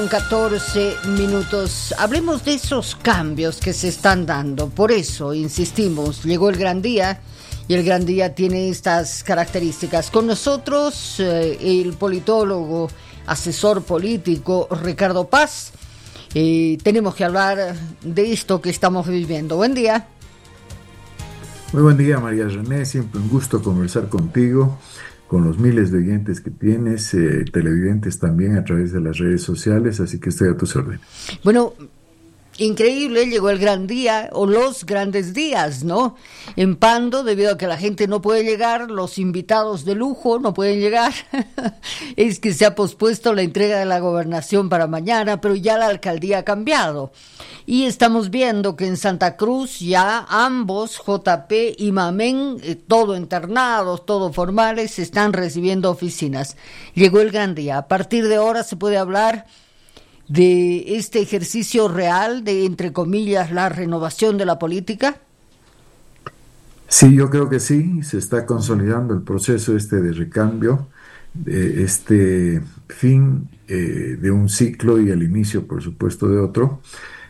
14 minutos. Hablemos de esos cambios que se están dando. Por eso, insistimos, llegó el gran día y el gran día tiene estas características. Con nosotros, el politólogo, asesor político, Ricardo Paz. Tenemos que hablar de esto que estamos viviendo. Buen día. Muy buen día, María René. Siempre un gusto conversar contigo, con los miles de oyentes que tienes, televidentes también a través de las redes sociales, así que estoy a tus órdenes. Bueno, increíble, llegó el gran día, o los grandes días, ¿no? En Pando, debido a que la gente no puede llegar, los invitados de lujo no pueden llegar, es que se ha pospuesto la entrega de la gobernación para mañana, pero ya la alcaldía ha cambiado. Y estamos viendo que en Santa Cruz ya ambos, JP y Mamén, todo internados, todo formales, están recibiendo oficinas. Llegó el gran día. A partir de ahora se puede hablar de este ejercicio real de, entre comillas, la renovación de la política. Sí, yo creo que sí. Se está consolidando el proceso de recambio, de este fin de un ciclo y el inicio, por supuesto, de otro.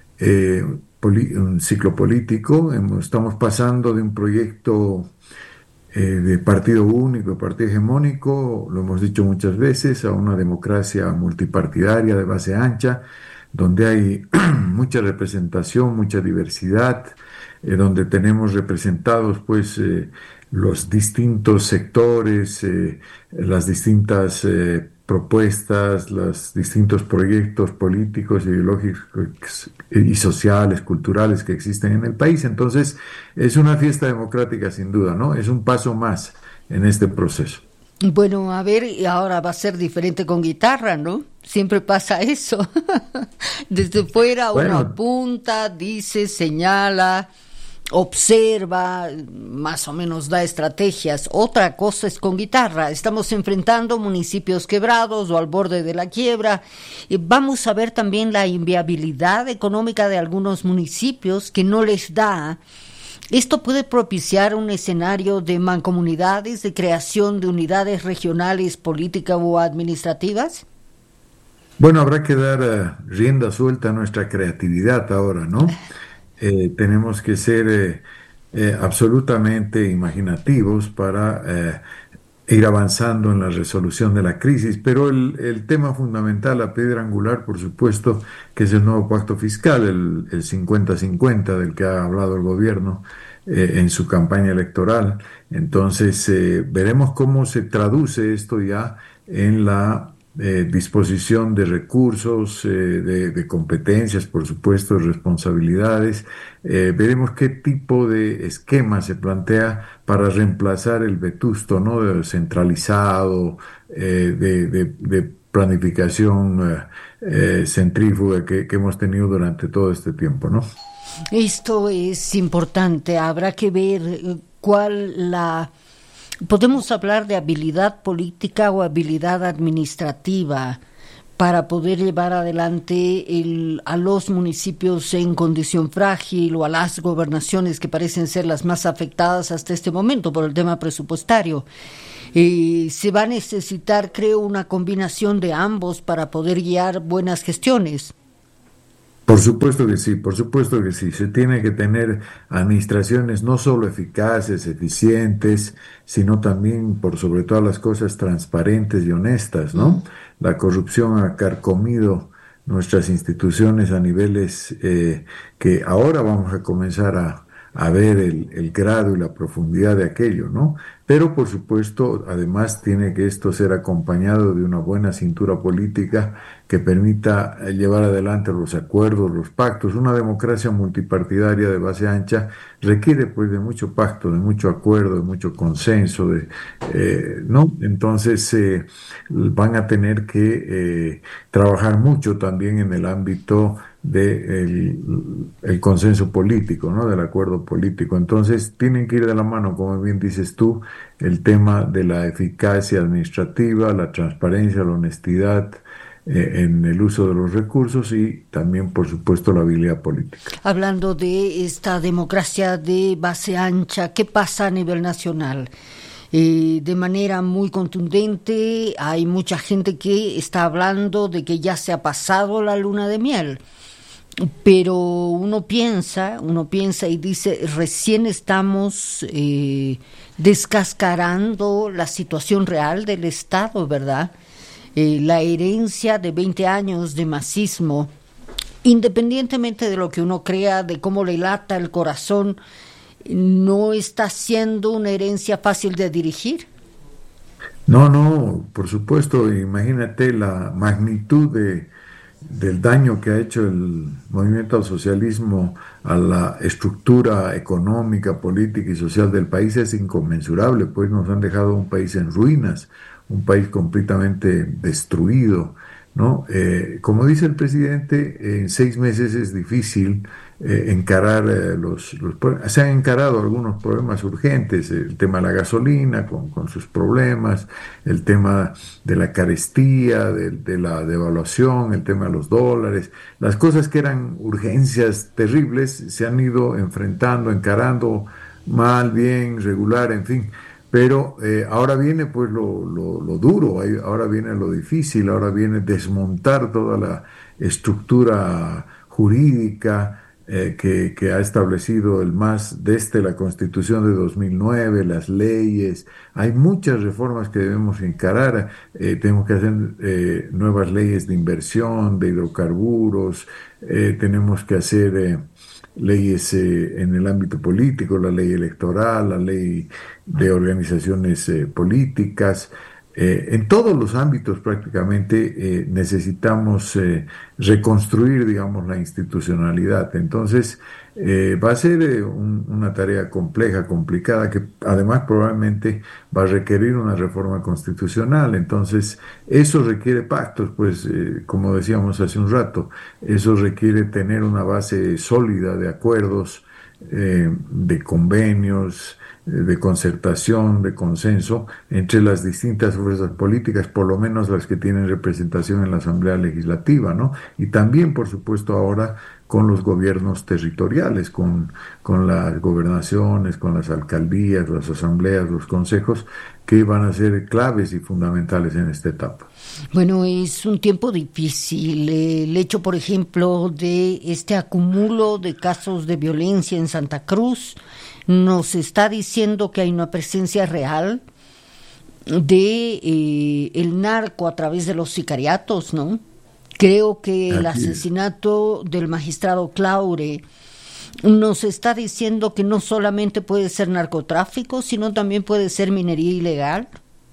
Un ciclo político. Estamos pasando de un proyecto de partido único, de partido hegemónico, lo hemos dicho muchas veces, a una democracia multipartidaria de base ancha, donde hay mucha representación, mucha diversidad, donde tenemos representados pues los distintos sectores, las distintas propuestas, los distintos proyectos políticos, ideológicos y sociales, culturales que existen en el país. Entonces, es una fiesta democrática sin duda, ¿no? Es un paso más en este proceso. Bueno, a ver, ahora va a ser diferente con guitarra, ¿no? Siempre pasa eso. Desde fuera uno apunta, dice, señala, observa, más o menos da estrategias. Otra cosa es con guitarra. Estamos enfrentando municipios quebrados o al borde de la quiebra. Vamos a ver también la inviabilidad económica de algunos municipios que no les da. ¿Esto puede propiciar un escenario de mancomunidades, de creación de unidades regionales, políticas o administrativas? Bueno, habrá que dar rienda suelta a nuestra creatividad ahora, ¿no? Tenemos que ser absolutamente imaginativos para ir avanzando en la resolución de la crisis, pero el tema fundamental, la piedra angular, por supuesto, que es el nuevo pacto fiscal, el 50-50 del que ha hablado el gobierno en su campaña electoral. Entonces, veremos cómo se traduce esto ya en la disposición de recursos, de competencias, por supuesto, de responsabilidades. Veremos qué tipo de esquema se plantea para reemplazar el vetusto, ¿no? Centralizado, de planificación centrífuga que hemos tenido durante todo este tiempo, ¿no? Esto es importante. Habrá que ver podemos hablar de habilidad política o habilidad administrativa para poder llevar adelante a los municipios en condición frágil o a las gobernaciones que parecen ser las más afectadas hasta este momento por el tema presupuestario. Se va a necesitar, creo, una combinación de ambos para poder guiar buenas gestiones. Por supuesto que sí, por supuesto que sí. Se tiene que tener administraciones no solo eficaces, eficientes, sino también, por sobre todas las cosas, transparentes y honestas, ¿no? La corrupción ha carcomido nuestras instituciones a niveles que ahora vamos a comenzar a ver el grado y la profundidad de aquello, ¿no? Pero, por supuesto, además tiene que esto ser acompañado de una buena cintura política que permita llevar adelante los acuerdos, los pactos. Una democracia multipartidaria de base ancha requiere, pues, de mucho pacto, de mucho acuerdo, de mucho consenso, ¿no? Entonces, van a tener que trabajar mucho también en el ámbito el consenso político, ¿no? Del acuerdo político. Entonces tienen que ir de la mano, como bien dices tú, el tema de la eficacia administrativa, la transparencia, la honestidad en el uso de los recursos y también, por supuesto, la habilidad política. Hablando de esta democracia de base ancha, ¿qué pasa a nivel nacional? de manera muy contundente. Hay mucha gente que está hablando de que ya se ha pasado la luna de miel. Pero uno piensa y dice, recién estamos descascarando la situación real del Estado, ¿verdad? La herencia de 20 años de masismo, independientemente de lo que uno crea, de cómo le lata el corazón, no está siendo una herencia fácil de dirigir. No, no, por supuesto, imagínate la magnitud del daño que ha hecho el movimiento al socialismo a la estructura económica, política y social del país es inconmensurable, pues nos han dejado un país en ruinas, un país completamente destruido, ¿no? Como dice el presidente, en 6 meses es difícil encarar los problemas. Se han encarado algunos problemas urgentes, el tema de la gasolina con sus problemas, el tema de la carestía, de la devaluación, el tema de los dólares, las cosas que eran urgencias terribles se han ido enfrentando, encarando mal, bien, regular, en fin. Pero ahora viene pues lo duro, ahora viene lo difícil, ahora viene desmontar toda la estructura jurídica que ha establecido el MAS desde la Constitución de 2009, las leyes. Hay muchas reformas que debemos encarar. Tenemos que hacer nuevas leyes de inversión, de hidrocarburos, tenemos que hacer leyes en el ámbito político, la ley electoral, la ley de organizaciones políticas. En todos los ámbitos prácticamente necesitamos reconstruir, digamos, la institucionalidad. Entonces, va a ser una tarea compleja, complicada, que además probablemente va a requerir una reforma constitucional. Entonces, eso requiere pactos, pues, como decíamos hace un rato, eso requiere tener una base sólida de acuerdos, de convenios, de concertación, de consenso entre las distintas fuerzas políticas, por lo menos las que tienen representación en la Asamblea Legislativa, ¿no? Y también, por supuesto, ahora con los gobiernos territoriales, con las gobernaciones, con las alcaldías, las asambleas, los consejos, que van a ser claves y fundamentales en esta etapa. Bueno, es un tiempo difícil. El hecho, por ejemplo, de este acumulo de casos de violencia en Santa Cruz nos está diciendo que hay una presencia real de el narco a través de los sicariatos, ¿no? Creo que el asesinato del magistrado Claure nos está diciendo que no solamente puede ser narcotráfico, sino también puede ser minería ilegal.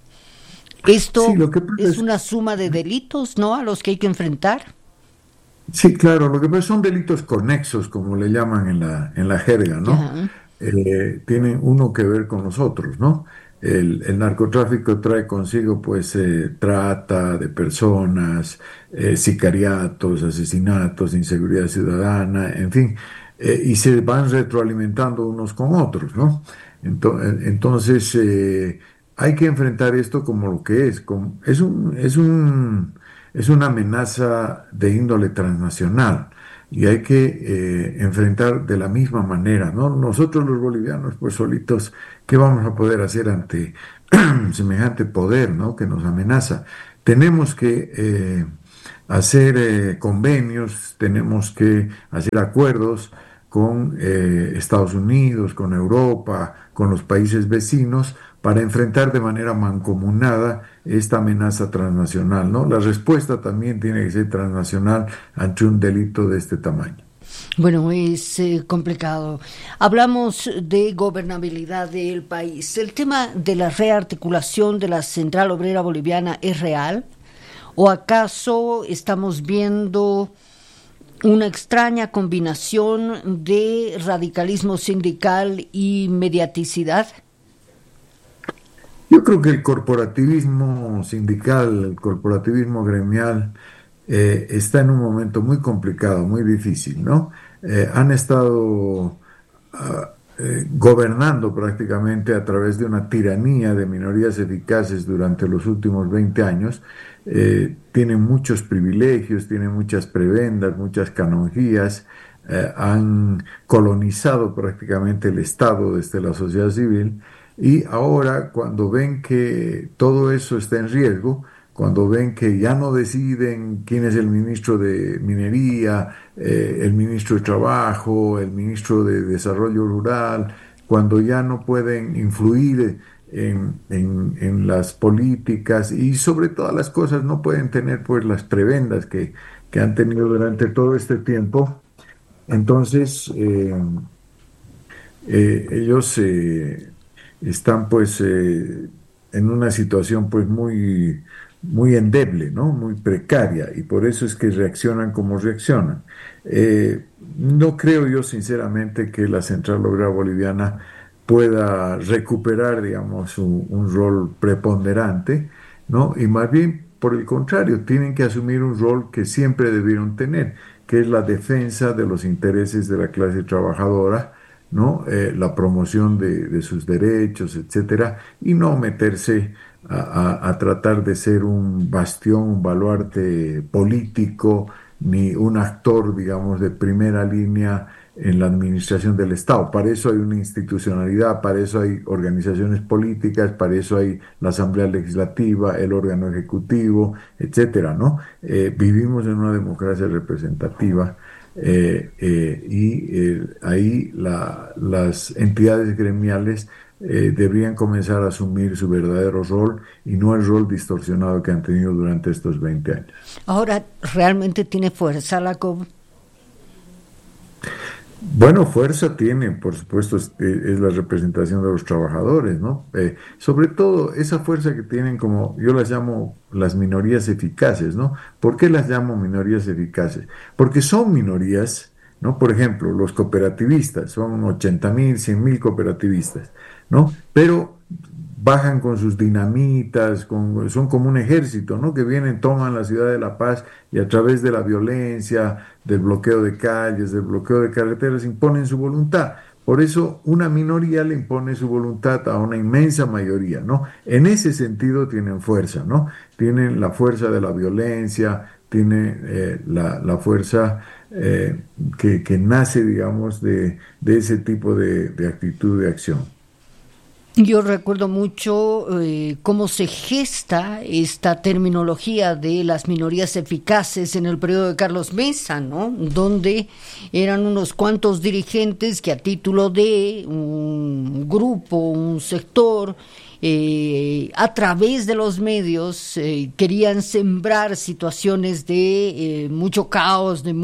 Esto Sí, es una suma de delitos, ¿no?, a los que hay que enfrentar. sí, claro, lo que pasa son delitos conexos, como le llaman en la jerga, ¿no? Ajá. Tienen uno que ver con los otros, ¿no? El narcotráfico trae consigo, pues, trata de personas, sicariatos, asesinatos, inseguridad ciudadana, en fin, y se van retroalimentando unos con otros, ¿no? Entonces, hay que enfrentar esto como lo que es, es una amenaza de índole transnacional y hay que enfrentar de la misma manera, ¿no? Nosotros los bolivianos, pues solitos, ¿qué vamos a poder hacer ante semejante poder, ¿no?, que nos amenaza? Tenemos que hacer convenios, tenemos que hacer acuerdos con Estados Unidos, con Europa, con los países vecinos, para enfrentar de manera mancomunada esta amenaza transnacional, ¿no? La respuesta también tiene que ser transnacional ante un delito de este tamaño. Bueno, es complicado. Hablamos de gobernabilidad del país. ¿El tema de la rearticulación de la Central Obrera Boliviana es real? ¿O acaso estamos viendo una extraña combinación de radicalismo sindical y mediaticidad? Yo creo que el corporativismo sindical, el corporativismo gremial, está en un momento muy complicado, muy difícil, ¿no? Han estado gobernando prácticamente a través de una tiranía de minorías eficaces durante los últimos 20 años. Tienen muchos privilegios, tienen muchas prebendas, muchas canonjías, han colonizado prácticamente el Estado desde la sociedad civil Y ahora, cuando ven que todo eso está en riesgo, cuando ven que ya no deciden quién es el ministro de Minería, el ministro de Trabajo, el ministro de Desarrollo Rural, cuando ya no pueden influir en las políticas y sobre todas las cosas no pueden tener pues las prebendas que han tenido durante todo este tiempo, entonces ellos están pues en una situación pues muy endeble, ¿no? Muy precaria y por eso es que reaccionan como reaccionan. No creo yo sinceramente que la Central Obrera Boliviana pueda recuperar, digamos, un rol preponderante, ¿no? Y más bien, por el contrario, tienen que asumir un rol que siempre debieron tener, que es la defensa de los intereses de la clase trabajadora, ¿no? La promoción de sus derechos, etcétera, y no meterse a tratar de ser un bastión, un baluarte político, ni un actor, digamos, de primera línea en la administración del Estado. Para eso hay una institucionalidad, para eso hay organizaciones políticas, para eso hay la Asamblea Legislativa, el órgano ejecutivo, etcétera, ¿no? Vivimos en una democracia representativa ahí las entidades gremiales deberían comenzar a asumir su verdadero rol y no el rol distorsionado que han tenido durante estos 20 años. Ahora, ¿realmente tiene fuerza la COP? Bueno, fuerza tiene, por supuesto, es la representación de los trabajadores, ¿no? Sobre todo esa fuerza que tienen, como yo las llamo las minorías eficaces, ¿no? ¿Por qué las llamo minorías eficaces? Porque son minorías, ¿no? Por ejemplo, los cooperativistas, son 80.000, 100.000 cooperativistas, ¿no? Pero bajan con sus dinamitas, son como un ejército, ¿no? Que vienen, toman la ciudad de La Paz y a través de la violencia, del bloqueo de calles, del bloqueo de carreteras, imponen su voluntad. Por eso una minoría le impone su voluntad a una inmensa mayoría, ¿no? En ese sentido tienen fuerza, ¿no? Tienen la fuerza de la violencia, tienen la fuerza que nace, digamos, de ese tipo de actitud de acción. Yo recuerdo mucho cómo se gesta esta terminología de las minorías eficaces en el periodo de Carlos Mesa, ¿no? Donde eran unos cuantos dirigentes que a título de un grupo, un sector, a través de los medios querían sembrar situaciones de mucho caos, de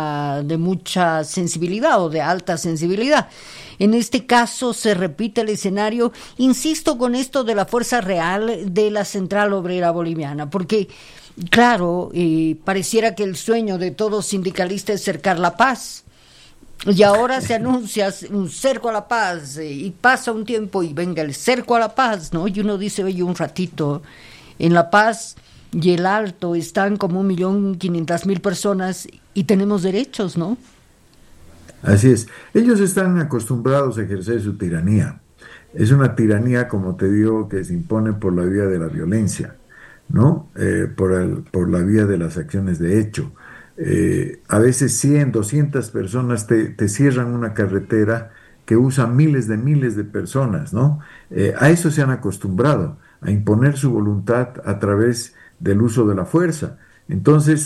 mucha sensibilidad o de alta sensibilidad. En este caso se repite el escenario, insisto con esto de la fuerza real de la Central Obrera Boliviana, porque claro, pareciera que el sueño de todo sindicalista es cercar la paz. Y ahora se anuncia un cerco a la paz y pasa un tiempo y venga el cerco a la paz, ¿no? Y uno dice, oye, un ratito, en La Paz y el Alto están como 1.500.000 personas y tenemos derechos, ¿no? Así es. Ellos están acostumbrados a ejercer su tiranía. Es una tiranía, como te digo, que se impone por la vía de la violencia, ¿no? Por la vía de las acciones de hecho. A veces 100, 200 personas te cierran una carretera que usa miles de personas, ¿no? A eso se han acostumbrado, a imponer su voluntad a través del uso de la fuerza. Entonces,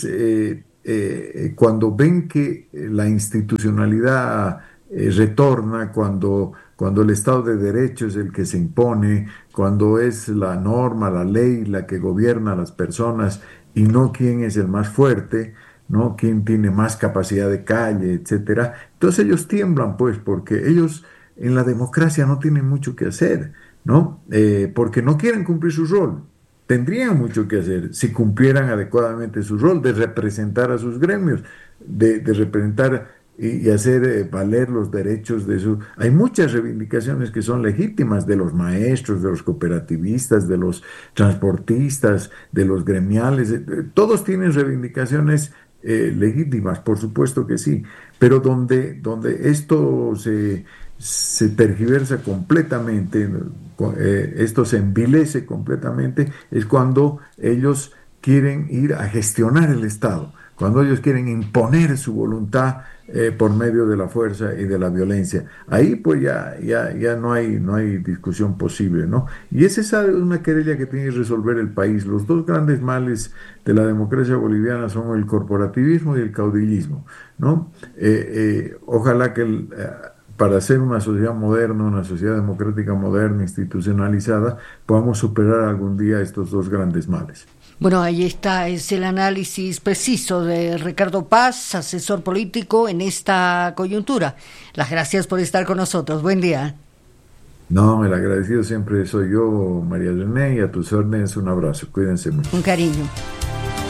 cuando ven que la institucionalidad retorna, cuando el Estado de Derecho es el que se impone, cuando es la norma, la ley la que gobierna a las personas y no quién es el más fuerte, ¿no? Quién tiene más capacidad de calle, etcétera. Entonces ellos tiemblan, pues, porque ellos en la democracia no tienen mucho que hacer, ¿no? Porque no quieren cumplir su rol. Tendrían mucho que hacer si cumplieran adecuadamente su rol de representar a sus gremios, de representar y hacer valer los derechos de su... Hay muchas reivindicaciones que son legítimas de los maestros, de los cooperativistas, de los transportistas, de los gremiales. Todos tienen reivindicaciones legítimas, por supuesto que sí, pero donde esto se tergiversa completamente, esto se envilece completamente, es cuando ellos quieren ir a gestionar el Estado. cuando ellos quieren imponer su voluntad por medio de la fuerza y de la violencia. Ahí pues ya no hay discusión posible, ¿no? Y esa es una querella que tiene que resolver el país. Los dos grandes males de la democracia boliviana son el corporativismo y el caudillismo, ¿no? Ojalá que para ser una sociedad moderna, una sociedad democrática moderna, institucionalizada, podamos superar algún día estos dos grandes males. Bueno, ahí está, es el análisis preciso de Ricardo Paz, asesor político en esta coyuntura. Las gracias por estar con nosotros. Buen día. No, el agradecido siempre soy yo, María René, y a tus órdenes un abrazo. Cuídense mucho. Un cariño.